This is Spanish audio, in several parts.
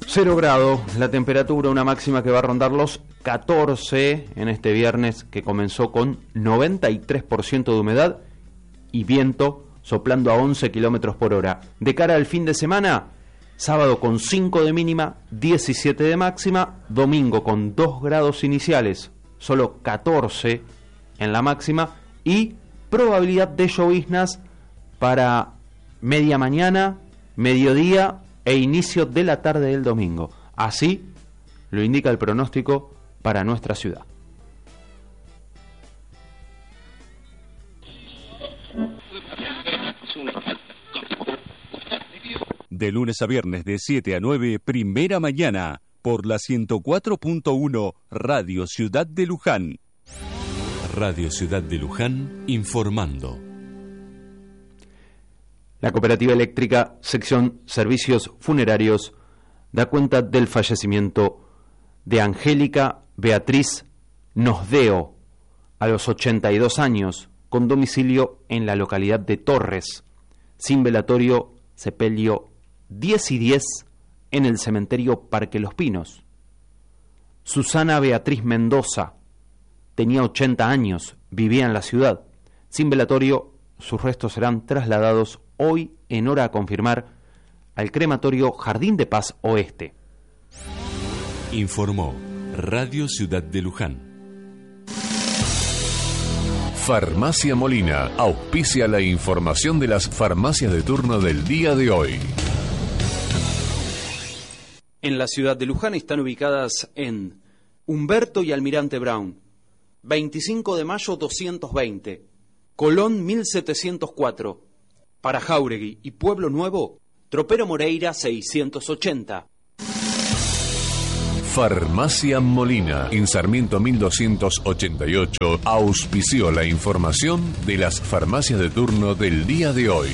0 grados la temperatura, una máxima que va a rondar los 14 en este viernes que comenzó con 93% de humedad y viento soplando a 11 kilómetros por hora. De cara al fin de semana, sábado con 5 de mínima, 17 de máxima, domingo con 2 grados iniciales, solo 14 en la máxima y probabilidad de lloviznas para media mañana, mediodía e inicio de la tarde del domingo. Así lo indica el pronóstico para nuestra ciudad. De lunes a viernes de 7 a 9, primera mañana, por la 104.1 Radio Ciudad de Luján. Radio Ciudad de Luján, informando. La Cooperativa Eléctrica, sección Servicios Funerarios, da cuenta del fallecimiento de Angélica Beatriz Nosdeo, a los 82 años, con domicilio en la localidad de Torres, sin velatorio, sepelio 10 y 10 en el cementerio Parque Los Pinos. Susana Beatriz Mendoza, tenía 80 años, vivía en la ciudad, sin velatorio, sus restos serán trasladados hoy en hora a confirmar al crematorio Jardín de Paz Oeste. Informó Radio Ciudad de Luján. Farmacia Molina auspicia la información de las farmacias de turno del día de hoy. En la ciudad de Luján están ubicadas en Humberto y Almirante Brown, 25 de mayo 220, Colón 1704, para Jáuregui y Pueblo Nuevo, Tropero Moreira 680. Farmacia Molina, en Sarmiento 1288, auspició la información de las farmacias de turno del día de hoy.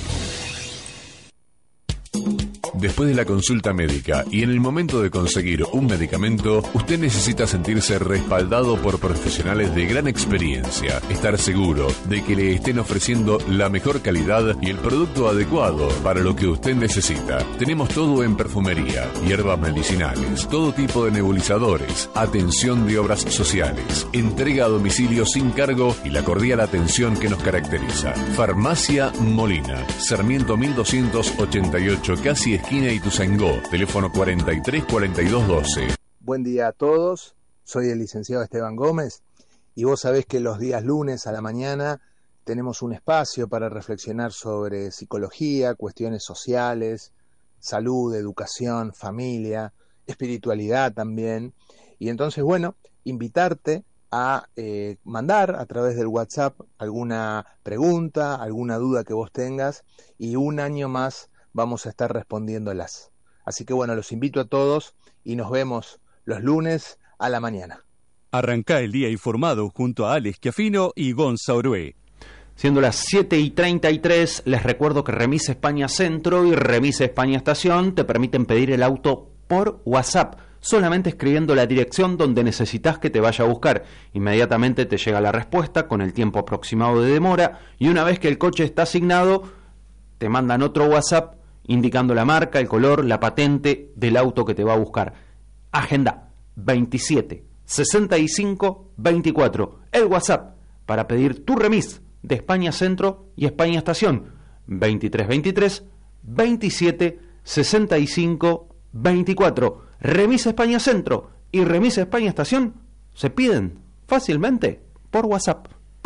Después de la consulta médica y en el momento de conseguir un medicamento, usted necesita sentirse respaldado por profesionales de gran experiencia, estar seguro de que le estén ofreciendo la mejor calidad y el producto adecuado para lo que usted necesita. Tenemos todo en perfumería, hierbas medicinales, todo tipo de nebulizadores, atención de obras sociales, entrega a domicilio sin cargo y la cordial atención que nos caracteriza. Farmacia Molina, Sarmiento 1288, casi esquina Ituzaingó, teléfono 434212. Buen día a todos, soy el licenciado Esteban Gómez y vos sabés que los días lunes a la mañana tenemos un espacio para reflexionar sobre psicología, cuestiones sociales, salud, educación, familia, espiritualidad también. Y entonces, bueno, invitarte a mandar a través del WhatsApp alguna pregunta, alguna duda que vos tengas y un año más vamos a estar respondiéndolas. Así que bueno, los invito a todos y nos vemos los lunes a la mañana. Arrancá el día informado junto a Alex Chiafino y Gonza Orué. Siendo las 7:33, les recuerdo que Remise España Centro y Remise España Estación te permiten pedir el auto por WhatsApp, solamente escribiendo la dirección donde necesitas que te vaya a buscar. Inmediatamente te llega la respuesta con el tiempo aproximado de demora y una vez que el coche está asignado, te mandan otro WhatsApp indicando la marca, el color, la patente del auto que te va a buscar. Agenda 27 65 24, el WhatsApp para pedir tu remis de España Centro y España Estación, 2323 27 65 24. Remis España Centro y Remis España Estación se piden fácilmente por WhatsApp.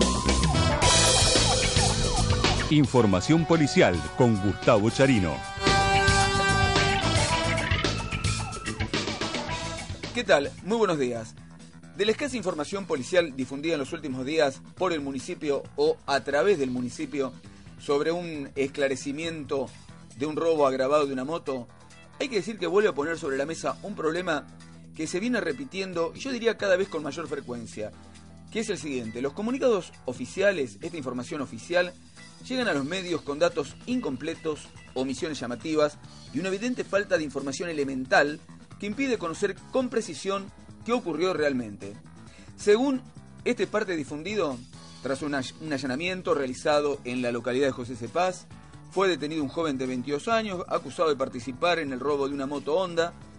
Información policial con Gustavo Charino. ¿Qué tal? Muy buenos días. De la escasa información policial difundida en los últimos días por el municipio o a través del municipio sobre un esclarecimiento de un robo agravado de una moto, hay que decir que vuelve a poner sobre la mesa un problema que se viene repitiendo y yo diría cada vez con mayor frecuencia, que es el siguiente: los comunicados oficiales, esta información oficial, llegan a los medios con datos incompletos, omisiones llamativas y una evidente falta de información elemental que impide conocer con precisión qué ocurrió realmente. Según este parte difundido, tras un allanamiento realizado en la localidad de José C. Paz, fue detenido un joven de 22 años acusado de participar en el robo de una moto Honda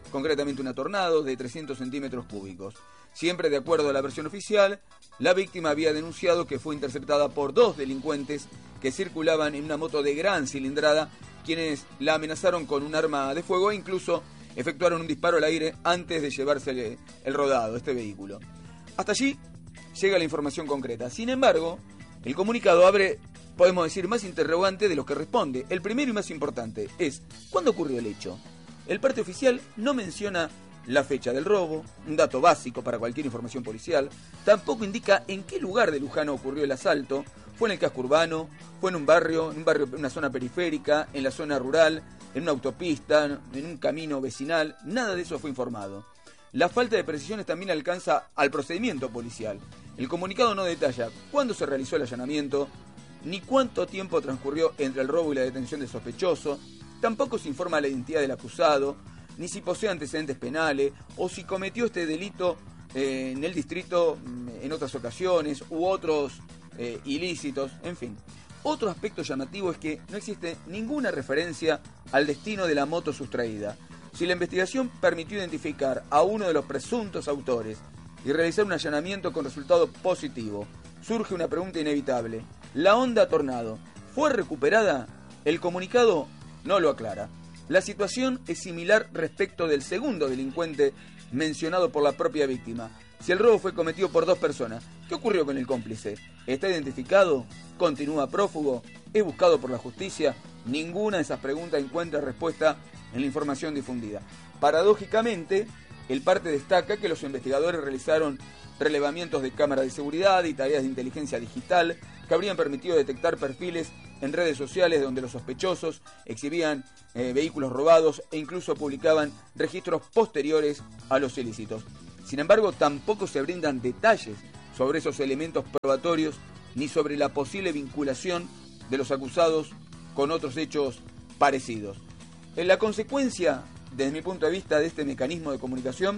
concretamente una Tornado de 300 centímetros cúbicos. Siempre de acuerdo a la versión oficial, la víctima había denunciado que fue interceptada por 2 delincuentes que circulaban en una moto de gran cilindrada, quienes la amenazaron con un arma de fuego e incluso efectuaron un disparo al aire antes de llevarse el rodado, este vehículo. Hasta allí llega la información concreta. Sin embargo, el comunicado abre, podemos decir, más interrogantes de los que responde. El primero y más importante es, ¿cuándo ocurrió el hecho? El parte oficial no menciona la fecha del robo, un dato básico para cualquier información policial. Tampoco indica en qué lugar de Luján ocurrió el asalto. Fue en el casco urbano, fue en un barrio, en una zona periférica, en la zona rural, en una autopista, en un camino vecinal. Nada de eso fue informado. La falta de precisiones también alcanza al procedimiento policial. El comunicado no detalla cuándo se realizó el allanamiento, ni cuánto tiempo transcurrió entre el robo y la detención del sospechoso. Tampoco se informa la identidad del acusado, ni si posee antecedentes penales, o si cometió este delito en el distrito en otras ocasiones, u otros ilícitos, en fin. Otro aspecto llamativo es que no existe ninguna referencia al destino de la moto sustraída. Si la investigación permitió identificar a uno de los presuntos autores y realizar un allanamiento con resultado positivo, surge una pregunta inevitable. ¿La Honda Tornado fue recuperada? El comunicado no lo aclara. La situación es similar respecto del segundo delincuente mencionado por la propia víctima. Si el robo fue cometido por 2 personas, ¿qué ocurrió con el cómplice? ¿Está identificado? ¿Continúa prófugo? ¿Es buscado por la justicia? Ninguna de esas preguntas encuentra respuesta en la información difundida. Paradójicamente, el parte destaca que los investigadores realizaron relevamientos de cámaras de seguridad y tareas de inteligencia digital que habrían permitido detectar perfiles en redes sociales donde los sospechosos exhibían vehículos robados e incluso publicaban registros posteriores a los ilícitos. Sin embargo, tampoco se brindan detalles sobre esos elementos probatorios ni sobre la posible vinculación de los acusados con otros hechos parecidos. La consecuencia, desde mi punto de vista, de este mecanismo de comunicación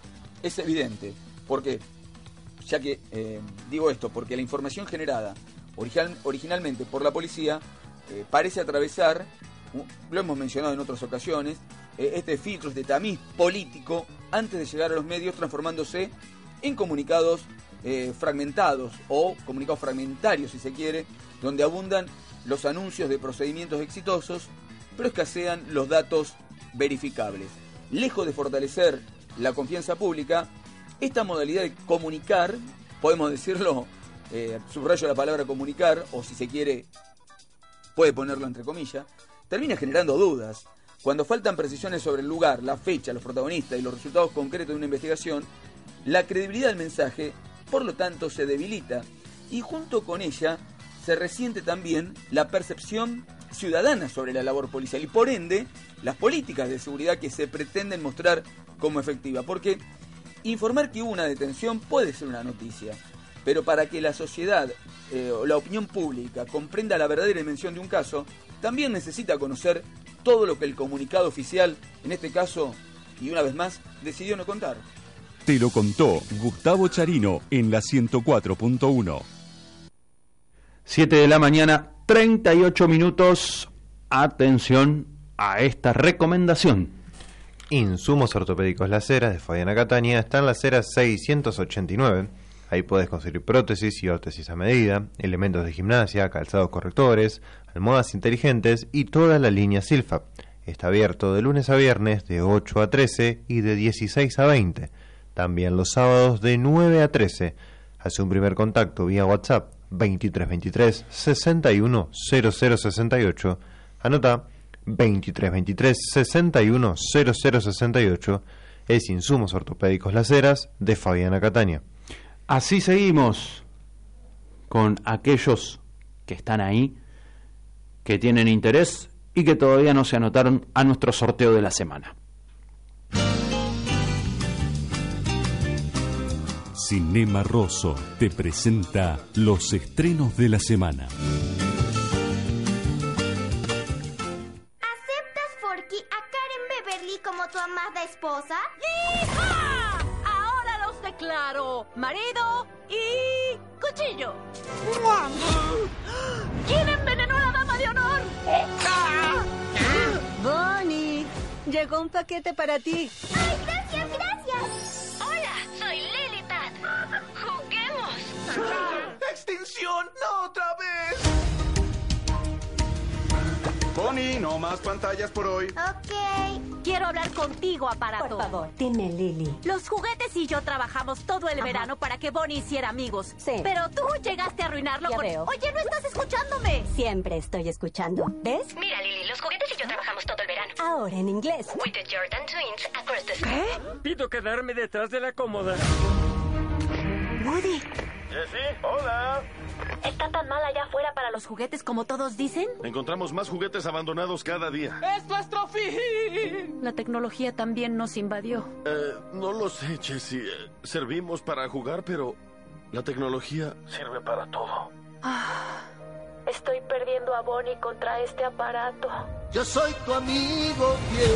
es evidente. ¿Por qué? Ya que digo esto, porque la información generada originalmente por la policía parece atravesar, lo hemos mencionado en otras ocasiones, este filtro, este tamiz político antes de llegar a los medios, transformándose en comunicados fragmentados o comunicados fragmentarios, si se quiere, donde abundan los anuncios de procedimientos exitosos, pero escasean los datos verificables. Lejos de fortalecer la confianza pública, esta modalidad de comunicar, podemos decirlo, subrayo la palabra comunicar, o si se quiere, puede ponerlo entre comillas, termina generando dudas. Cuando faltan precisiones sobre el lugar, la fecha, los protagonistas y los resultados concretos de una investigación, la credibilidad del mensaje, por lo tanto, se debilita, y junto con ella se resiente también la percepción ciudadana sobre la labor policial y, por ende, las políticas de seguridad que se pretenden mostrar como efectivas. Porque informar que hubo una detención puede ser una noticia, pero para que la sociedad o la opinión pública comprenda la verdadera dimensión de un caso, también necesita conocer todo lo que el comunicado oficial, en este caso, y una vez más, decidió no contar. Te lo contó Gustavo Charino en la 104.1. 7 de la mañana, 38 minutos. Atención a esta recomendación. Insumos ortopédicos Las Heras de Fabiana Catania está en Las Heras 689. Ahí podés conseguir prótesis y órtesis a medida, elementos de gimnasia, calzados correctores, almohadas inteligentes y toda la línea Silfa. Está abierto de lunes a viernes de 8 a 13 y de 16 a 20. También los sábados de 9 a 13. Hace un primer contacto vía WhatsApp 2323 61 0068. Anota 2323 61 0068. Es Insumos Ortopédicos Las Heras de Fabiana Catania. Así seguimos con aquellos que están ahí, que tienen interés y que todavía no se anotaron a nuestro sorteo de la semana. Cinema Rosso te presenta los estrenos de la semana. ¿Aceptas, Forky, a Karen Beverly como tu amada esposa? ¡Hija! Ahora los declaro marido y cuchillo. ¿Quién envenenó a la dama de honor? Bonnie, Llegó un paquete para ti. ¡Ay, gracias, gracias! Hola, soy Lilipad. ¡Juguemos! ¡Extinción! ¡No otra vez! Bonnie, no más pantallas por hoy. Ok. Quiero hablar contigo, aparato. Por favor, dime, Lily. Los juguetes y yo trabajamos todo el verano para que Bonnie hiciera amigos. Sí. Pero tú llegaste a arruinarlo Ya con... veo. Oye, no estás escuchándome. Siempre estoy escuchando. ¿Ves? Mira, Lily, los juguetes y yo trabajamos todo el verano. Ahora en inglés. With the Jordan Twins across the sky. Pido quedarme detrás de la cómoda. Woody, Jessie, hola. ¿está tan mal allá afuera para los juguetes como todos dicen? Encontramos más juguetes abandonados cada día. ¡Es nuestro fin! La tecnología también nos invadió. No lo sé, Jessie. Servimos para jugar, pero la tecnología sirve para todo. Estoy perdiendo a Bonnie contra este aparato. Yo soy tu amigo fiel.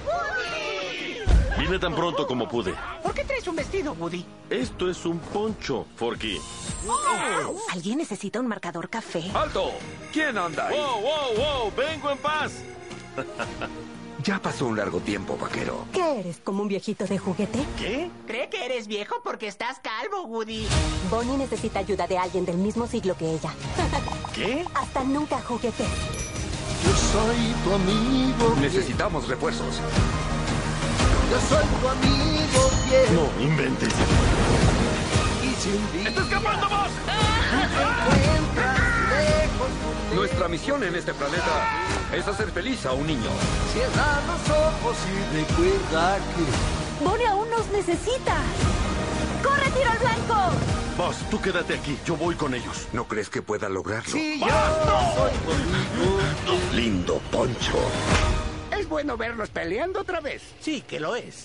Vine tan pronto como pude. ¿Por qué traes un vestido, Woody? Esto es un poncho, Forky. ¿Alguien necesita un marcador café? ¡Alto! ¿Quién anda ahí? ¡Wow, wow, wow! ¡Vengo en paz! Ya pasó un largo tiempo, vaquero. ¿Qué eres, como un viejito de juguete? ¿Qué? ¿Cree que eres viejo porque estás calvo, Woody? Bonnie necesita ayuda de alguien del mismo siglo que ella. ¿Qué? Hasta nunca juguete. Yo soy tu amigo fiel. Necesitamos refuerzos. Yo soy tu amigo fiel. No inventes. Y si un día ¡Está escapando vos! te encuentras lejos de mí, Nuestra misión en este planeta es hacer feliz a un niño. cierra los ojos y recuerda que Bonnie aún nos necesita. ¡Corre, tiro al blanco! Vos, tú quédate aquí. Yo voy con ellos. ¿no crees que pueda lograrlo? Sí, yo soy tu amigo. Lindo poncho. Es bueno verlos peleando otra vez. Sí, que lo es.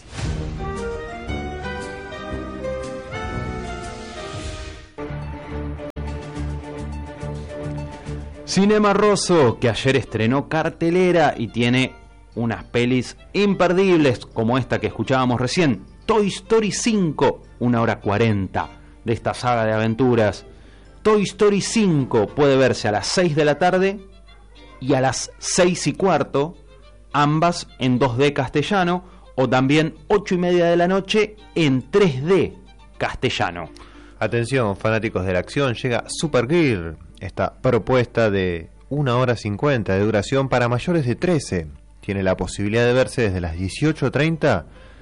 Cinema Rosso, que ayer estrenó cartelera y tiene unas pelis imperdibles como esta que escuchábamos recién, Toy Story 5, 1 hora 40 de esta saga de aventuras. Toy Story 5 puede verse a las 6 de la tarde y a las 6 y cuarto, ambas en 2D castellano, o también 8 y media de la noche en 3D castellano. Atención, fanáticos de la acción, llega Supergear, esta propuesta de 1 hora 50 de duración para mayores de 13. Tiene la posibilidad de verse desde las 18:30,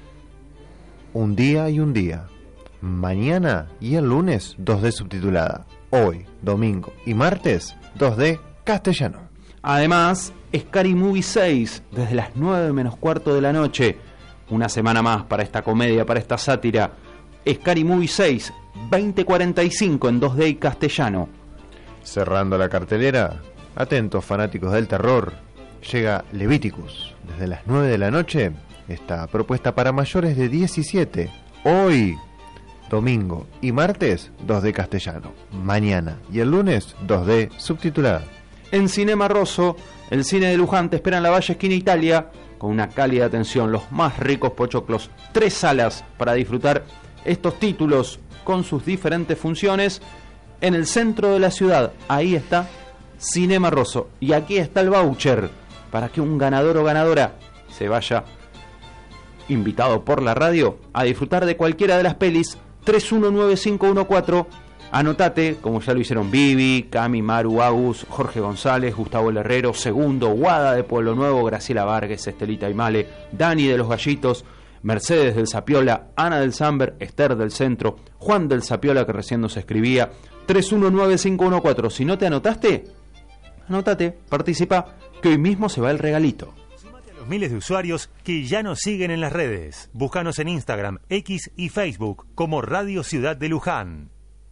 un día y un día. Mañana y el lunes 2D subtitulada. Hoy, domingo y martes 2D castellano. Además, Scary Movie 6, desde las 9 menos cuarto de la noche. Una semana más para esta comedia, para esta sátira. Scary Movie 6, 20:45 en 2D y castellano. Cerrando la cartelera, atentos fanáticos del terror, llega Leviticus. Desde las 9 de la noche, esta propuesta para mayores de 17. Hoy, domingo y martes, 2D castellano. Mañana y el lunes, 2D subtitulada. En Cinema Rosso, el cine de Luján te espera en la Valle Esquina Italia, con una cálida atención, los más ricos pochoclos, 3 salas para disfrutar estos títulos con sus diferentes funciones en el centro de la ciudad. Ahí está Cinema Rosso, y aquí está el voucher para que un ganador o ganadora se vaya invitado por la radio a disfrutar de cualquiera de las pelis. 319514. Anotate, como ya lo hicieron Vivi, Cami, Maru, Agus, Jorge González, Gustavo El Herrero, Segundo, Guada de Pueblo Nuevo, Graciela Vargas, Estelita Aymale, Dani de los Gallitos, Mercedes del Zapiola, Ana del Samber, Esther del Centro, Juan del Zapiola, que recién nos escribía. 319514. Si no te anotaste, anótate, participa, que hoy mismo se va el regalito. Súmate a los miles de usuarios que ya nos siguen en las redes. Búscanos en Instagram, X y Facebook como Radio Ciudad de Luján.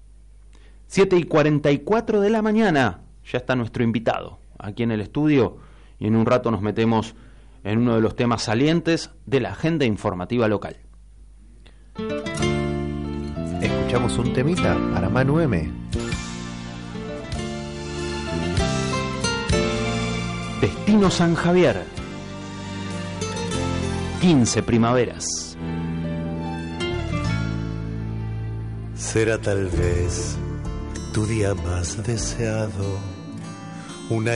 7:44 de la mañana, ya está nuestro invitado aquí en el estudio, y en un rato nos metemos en uno de los temas salientes de la agenda informativa local. Escuchamos un temita para Manu M. Destino San Javier, 15 primaveras. Será tal vez tu día más deseado, una